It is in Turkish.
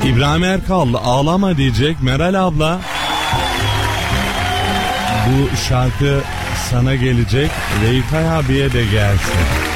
İbrahim Erkal ağlama diyecek. Meral abla, bu şarkı sana gelecek. Reifay abiye de gelsin.